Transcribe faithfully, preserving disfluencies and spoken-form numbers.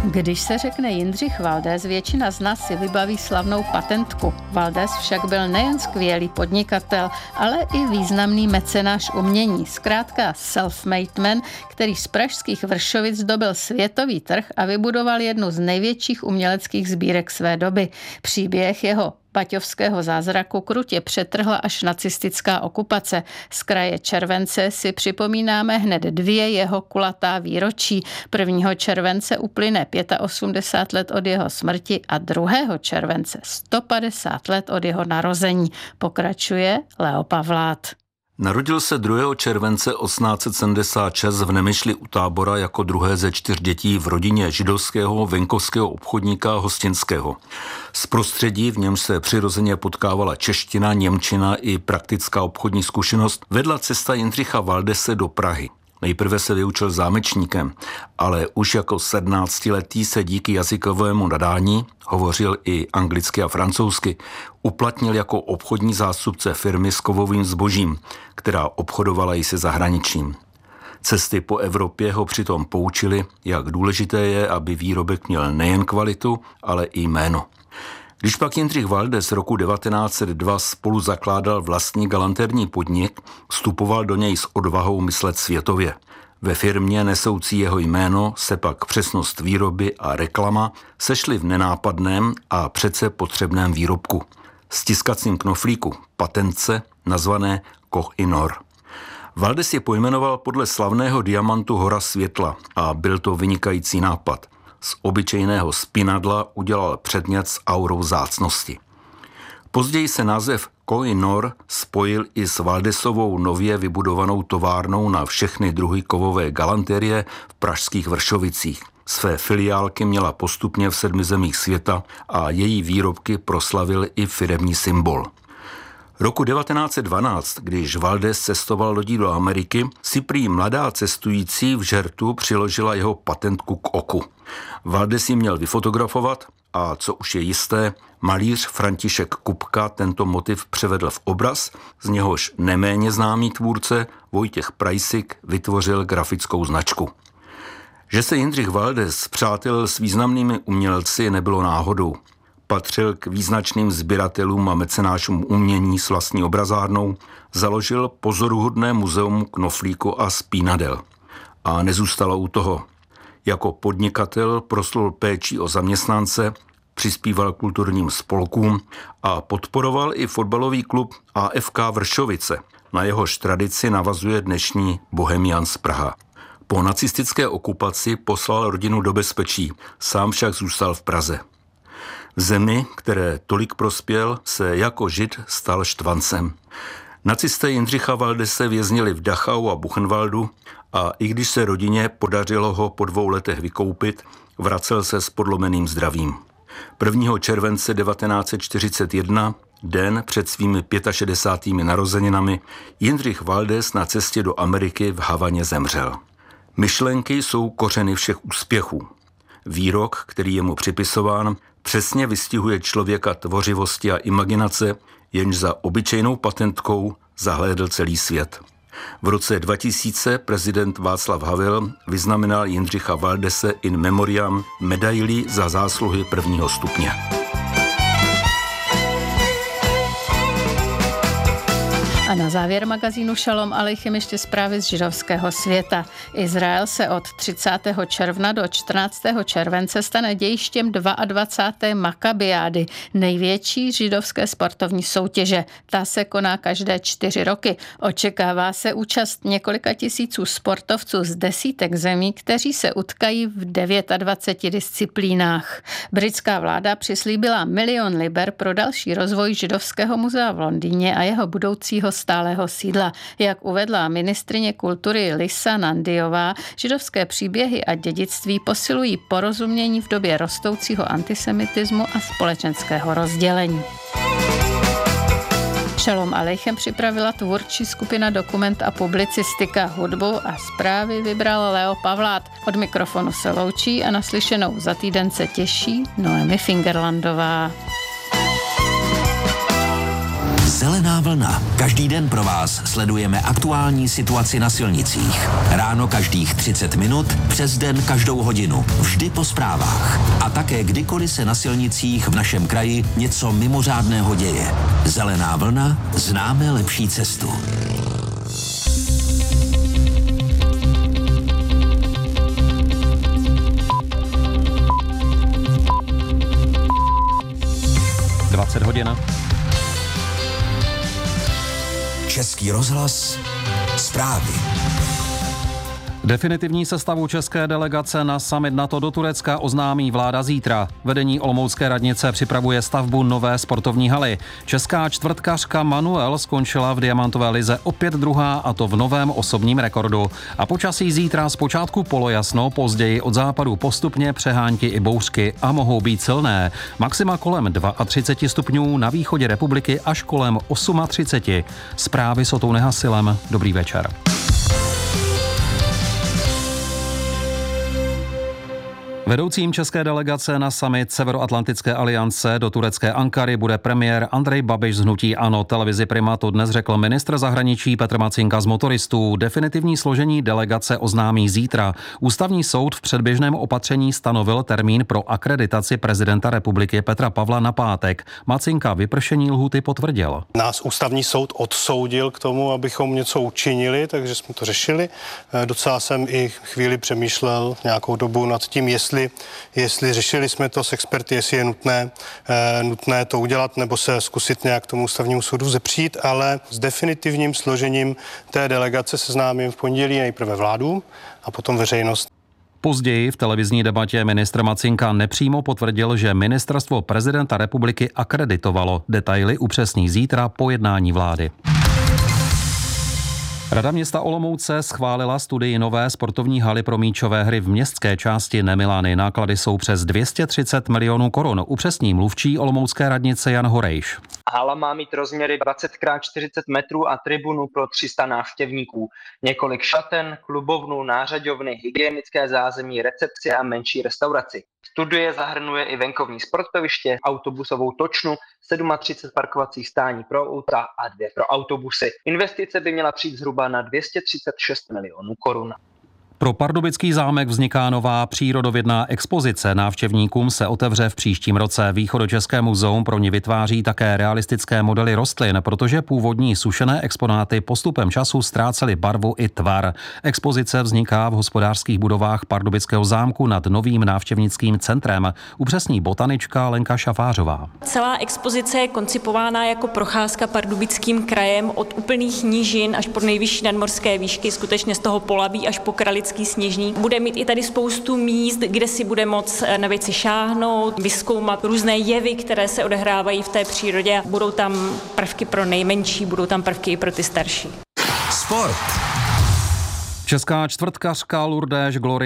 Když se řekne Jindřich Valdés, většina z nás si vybaví slavnou patentku. Valdés však byl nejen skvělý podnikatel, ale i významný mecenáš umění. Zkrátka self-made man, který z pražských Vršovic dobyl světový trh a vybudoval jednu z největších uměleckých sbírek své doby. Příběh jeho baťovského zázraku krutě přetrhla až nacistická okupace. Z kraje července si připomínáme hned dvě jeho kulatá výročí. prvního července uplyne osmdesát pět let od jeho smrti a druhého července sto padesát let od jeho narození. Pokračuje Leo Pavlát. Narodil se druhého července osmnáct set sedmdesát šest v Nemyšli u Tábora jako druhé ze čtyř dětí v rodině židovského venkovského obchodníka Hostinského. Z prostředí, v němž se přirozeně potkávala čeština, němčina i praktická obchodní zkušenost, vedla cesta Jindřicha Valdése do Prahy. Nejprve se vyučil zámečníkem, ale už jako sedmnáctiletý se díky jazykovému nadání, hovořil i anglicky a francouzsky, uplatnil jako obchodní zástupce firmy s kovovým zbožím, která obchodovala i se zahraničím. Cesty po Evropě ho přitom poučily, jak důležité je, aby výrobek měl nejen kvalitu, ale i jméno. Když pak Jindřich Valdés roku devatenáct set dva spolu zakládal vlastní galanterní podnik, vstupoval do něj s odvahou myslet světově. Ve firmě nesoucí jeho jméno se pak přesnost výroby a reklama sešly v nenápadném a přece potřebném výrobku. Stiskacím knoflíku, patentce, nazvané Koh-i-Noor. Valdés je pojmenoval podle slavného diamantu Hora světla a byl to vynikající nápad. Z obyčejného spinadla udělal předmět s aurou vzácnosti. Později se název Koh-i-Noor spojil i s Valdésovou nově vybudovanou továrnou na všechny druhy kovové galanterie v pražských Vršovicích. Své filiálky měla postupně v sedmi zemích světa a její výrobky proslavil i firemní symbol. Roku devatenáct set dvanáct, když Valdés cestoval lodí do Ameriky, si prý mladá cestující v žertu přiložila jeho patentku k oku. Valdés ji měl vyfotografovat a, co už je jisté, malíř František Kupka tento motiv převedl v obraz, z něhož neméně známý tvůrce Vojtěch Prajsik vytvořil grafickou značku. Že se Jindřich Valdés přátelil s významnými umělci, nebylo náhodou. Patřil k význačným sběratelům a mecenášům umění s vlastní obrazárnou, založil pozoruhodné muzeum knoflíku a spínadel. A nezůstalo u toho. Jako podnikatel proslul péčí o zaměstnance, přispíval kulturním spolkům a podporoval i fotbalový klub A F K Vršovice. Na jehož tradici navazuje dnešní Bohemians Praha. Po nacistické okupaci poslal rodinu do bezpečí, sám však zůstal v Praze. V zemi, které tolik prospěl, se jako žid stal štvancem. Nacisté Jindřicha Valdése věznili v Dachau a Buchenwaldu a i když se rodině podařilo ho po dvou letech vykoupit, vracel se s podlomeným zdravím. prvního července devatenáct set čtyřicet jedna, den před svými šedesátými pěti narozeninami, Jindřich Valdés na cestě do Ameriky v Havaně zemřel. Myšlenky jsou kořeny všech úspěchů. Výrok, který je mu připisován, přesně vystihuje člověka tvořivosti a imaginace, jenž za obyčejnou patentkou zahlédl celý svět. V roce dva tisíce prezident Václav Havel vyznamenal Jindřicha Valdése in memoriam medailí za zásluhy prvního stupně. A na závěr magazínu Šalom Aleichem ještě zprávy z židovského světa. Izrael se od třicátého června do čtrnáctého července stane dějištěm dvacáté druhé Makabiády, největší židovské sportovní soutěže. Ta se koná každé čtyři roky. Očekává se účast několika tisíců sportovců z desítek zemí, kteří se utkají v dvaceti devíti disciplínách. Britská vláda přislíbila milion liber pro další rozvoj židovského muzea v Londýně a jeho budoucího stálého sídla. Jak uvedla ministryně kultury Lisa Nandiová, židovské příběhy a dědictví posilují porozumění v době rostoucího antisemitismu a společenského rozdělení. Šalom Aleichem připravila tvůrčí skupina Dokument a publicistika. Hudbu a zprávy vybral Leo Pavlát. Od mikrofonu se loučí a naslyšenou za týden se těší Noemi Fingerlandová. Zelená vlna. vlna. Každý den pro vás sledujeme aktuální situaci na silnicích. Ráno každých třicet minut, přes den každou hodinu. Vždy po zprávách. A také kdykoliv se na silnicích v našem kraji něco mimořádného děje. Zelená vlna, známe lepší cestu. dvacet hodin. Český rozhlas, zprávy. Definitivní sestavu české delegace na summit NATO do Turecka oznámí vláda zítra. Vedení olomoucké radnice připravuje stavbu nové sportovní haly. Česká čtvrtkařka Manuel skončila v diamantové lize opět druhá, a to v novém osobním rekordu. A počasí zítra zpočátku polojasno, později od západu postupně přehánky i bouřky a mohou být silné. Maxima kolem třicet dva stupňů, na východě republiky až kolem třicet osm. Zprávy s Otou Nehasilem. Dobrý večer. Vedoucím české delegace na summit Severoatlantické aliance do turecké Ankary bude premiér Andrej Babiš z hnutí ANO. Televizi Prima to dnes řekl ministr zahraničí Petr Macinka z Motoristů. Definitivní složení delegace oznámí zítra. Ústavní soud v předběžném opatření stanovil termín pro akreditaci prezidenta republiky Petra Pavla na pátek. Macinka vypršení lhůty potvrdil. Nás ústavní soud odsoudil k tomu, abychom něco učinili, takže jsme to řešili. Docela jsem i chvíli přemýšlel nějakou dobu nad tím, jestli Jestli, jestli řešili jsme to s experty, jestli je nutné, eh, nutné to udělat nebo se zkusit nějak tomu ústavnímu soudu zepřít, ale s definitivním složením té delegace seznámím v pondělí nejprve vládu a potom veřejnost. Později v televizní debatě ministr Macinka nepřímo potvrdil, že ministerstvo prezidenta republiky akreditovalo. Detaily upřesní zítra po jednání vlády. Rada města Olomouce schválila studii nové sportovní haly pro míčové hry v městské části Nemilany. Náklady jsou přes dvě stě třicet milionů korun. Upřesní mluvčí olomoucké radnice Jan Horejš. Hala má mít rozměry dvacet krát čtyřicet metrů a tribunu pro tři sta návštěvníků. Několik šaten, klubovnu, nářadovny, hygienické zázemí, recepci a menší restauraci. Studie zahrnuje i venkovní sportoviště, autobusovou točnu, třicet sedm parkovacích stání pro auta a dvě pro autobusy. Investice by měla přijít zhruba na dvě stě třicet šest milionů korun. Pro Pardubický zámek vzniká nová přírodovědná expozice. Návštěvníkům se otevře v příštím roce. Východočeské muzeum pro ně vytváří také realistické modely rostlin, protože původní sušené exponáty postupem času ztrácely barvu i tvar. Expozice vzniká v hospodářských budovách Pardubického zámku nad novým návštěvnickým centrem. Upřesní botanička Lenka Šafářová. Celá expozice je koncipována jako procházka Pardubickým krajem od úplných nížin až po nejvyšší nadmořské výšky, skutečně z toho Polaví až po Kralický Sněžník. Bude mít i tady spoustu míst, kde si bude moc na věci šáhnout, vyzkoumat různé jevy, které se odehrávají v té přírodě. Budou tam prvky pro nejmenší, budou tam prvky i pro ty starší. Sport. Česká čtvrtkařka Lourdes Glory